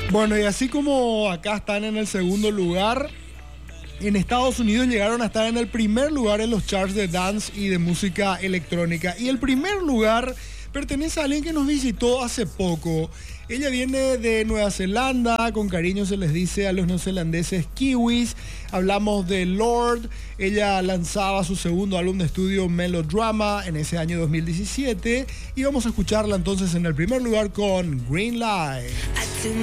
Bueno, y así como acá están en el segundo lugar, en Estados Unidos llegaron a estar en el primer lugar en los charts de dance y de música electrónica. Y el primer lugar pertenece a alguien que nos visitó hace poco. Ella viene de Nueva Zelanda, con cariño se les dice a los neozelandeses kiwis. Hablamos de Lorde. Ella lanzaba su segundo álbum de estudio Melodrama en ese año 2017. Y vamos a escucharla entonces en el primer lugar con Green Light.